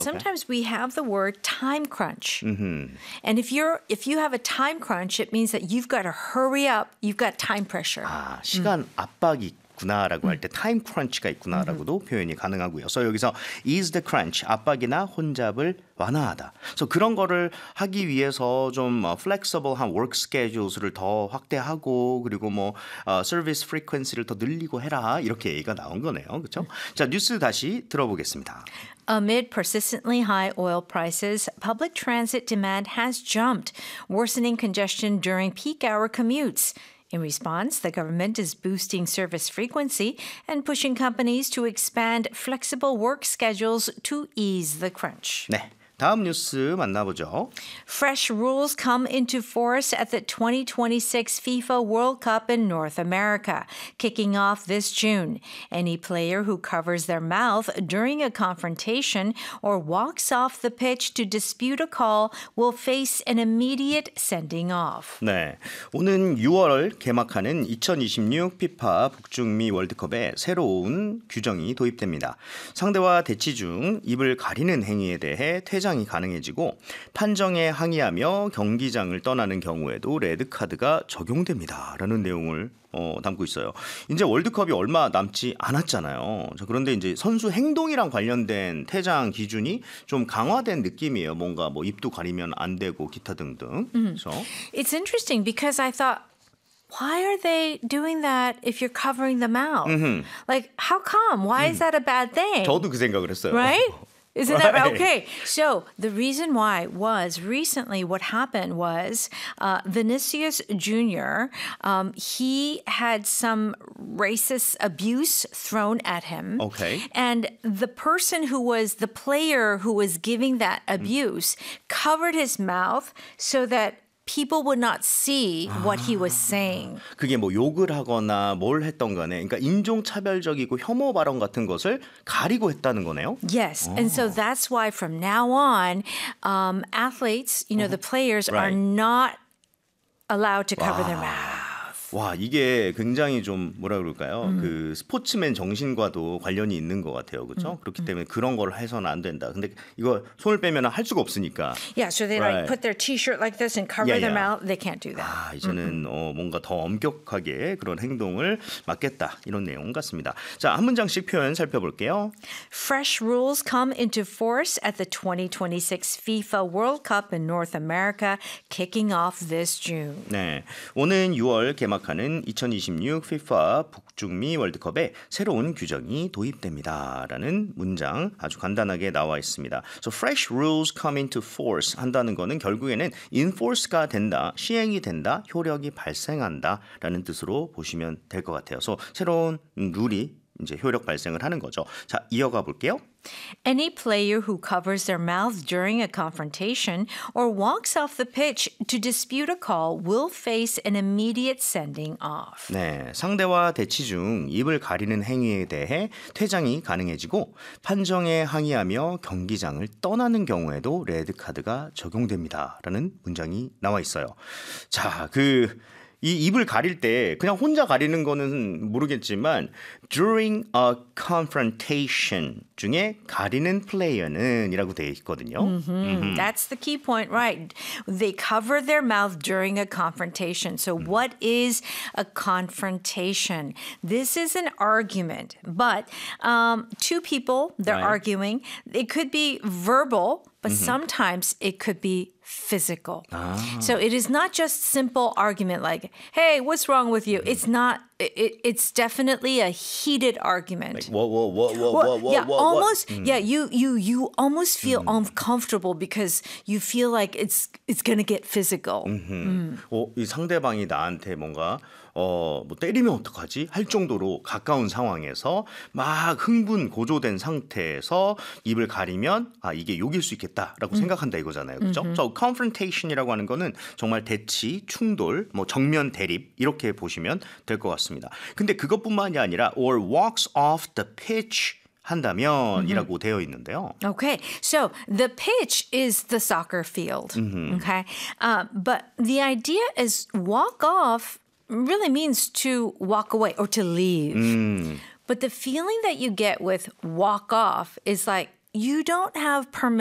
Sometimes we have the word time crunch. And if you have a time crunch, it means that you've got to hurry up. You've got time pressure. 아, 시간 압박이 있구나라고 할 때 타임 크런치가 있구나라고도 표현이 가능하고요. 그래서 여기서 ease the crunch, 압박이나 혼잡을 완화하다. 그래서 그런 거를 하기 위해서 좀 flexible한 work schedules를 더 확대하고 그리고 뭐 service frequency를 더 늘리고 해라 이렇게 얘기가 나온 거네요. 그렇죠? 자, 뉴스 다시 들어보겠습니다. Amid persistently high oil prices, public transit demand has jumped, worsening congestion during peak hour commutes. In response, the government is boosting service frequency and pushing companies to expand flexible work schedules to ease the crunch. 네. 다음 뉴스 만나보죠. Fresh rules come into force at the 2026 FIFA World Cup in North America, kicking off this June. Any player who covers their mouth during a confrontation or walks off the pitch to dispute a call will face an immediate sending off. 네, 오는 6월 개막하는 2026 피파 북중미 월드컵에 새로운 규정이 도입됩니다. 상대와 대치 중 입을 가리는 행위에 대해 퇴장이 가능해지고 판정에 항의하며 경기장을 떠나는 경우에도 레드카드가 적용됩니다라는 내용을 담고 있어요. 이제 월드컵이 얼마 남지 않았잖아요. 그런데 이제 선수 행동이랑 관련된 퇴장 기준이 좀 강화된 느낌이에요. 뭔가 뭐 입도 가리면 안 되고 기타 등등. 그래서 It's interesting because I thought, why are they doing that if you're covering the mouth? Like, how come? Why is that a bad thing? 저도 그 생각을 했어요. Right? Isn't that Right. right? Okay. So the reason why was recently what happened was Vinicius Jr., he had some racist abuse thrown at him. Okay. And the person who was the player who was giving that abuse covered his mouth so that people would not see what he was saying. 그게 뭐 욕을 하거나 뭘 했던 간에 그러니까 인종차별적이고 혐오 발언 같은 것을 가리고 했다는 거네요. Yes. And so that's why from now on, athletes, the players are Right. not allowed to cover their mouth. 와, 이게 굉장히 좀 뭐라 그럴까요? 그 스포츠맨 정신과도 관련이 있는 것 같아요. 그렇죠? 그렇기 때문에 그런 걸 해서는 안 된다. 근데 이거 손을 빼면 할 수가 없으니까. Yeah, so they Right. like put their t-shirt like this and cover Yeah, their yeah. mouth. They can't do that. 아, 이제는 뭔가 더 엄격하게 그런 행동을 막겠다. 이런 내용 같습니다. 자, 한 문장씩 표현 살펴볼게요. Fresh rules come into force at the 2026 FIFA World Cup in North America, kicking off this June. 네, 오는 6월 개막하는 2026 FIFA 북중미 월드컵에 새로운 규정이 도입됩니다라는 문장 아주 간단하게 나와 있습니다. So fresh rules come into force 한다는 거는 결국에는 enforce가 된다, 시행이 된다, 효력이 발생한다라는 뜻으로 보시면 될 것 같아요. So 새로운 룰이 이제 효력 발생을 하는 거죠. 자, 이어가 볼게요. Any player who covers their mouth during a confrontation or walks off the pitch to dispute a call will face an immediate sending off. 네, 상대와 대치 중 입을 가리는 행위에 대해 퇴장이 가능해지고 판정에 항의하며 경기장을 떠나는 경우에도 레드카드가 적용됩니다라는 문장이 나와 있어요. 자, 이 입을 가릴 때 그냥 혼자 가리는 거는 모르겠지만 during a confrontation 중에 가리는 플레이어는 이라고 되어 있거든요. That's the key point, right? They cover their mouth during a confrontation. So what is a confrontation? This is an argument, but two people, they're Right. arguing. It could be verbal, but sometimes it could be physical. So it is not just simple argument like, hey, what's wrong with you? It's not, it's definitely a heated argument. Yeah, almost. Yeah, you almost feel uncomfortable because you feel like it's gonna get physical. 이 상대방이 나한테 뭔가 뭐 때리면 어떡하지? 할 정도로 가까운 상황에서 막 흥분 고조된 상태에서 입을 가리면 이게 욕일 수 있겠다라고 생각한다 이거잖아요. 그렇죠? So confrontation이라고 하는 거는 정말 대치, 충돌, 뭐 정면 대립 이렇게 보시면 될 것 같습니다. 근데 그것뿐만이 아니라 or walks off the pitch 한다면이라고 되어 있는데요. Okay, so the pitch is the soccer field. Okay, but the idea is walk off really means to walk away or to leave. But the feeling that you get with walk off is like you don't have permission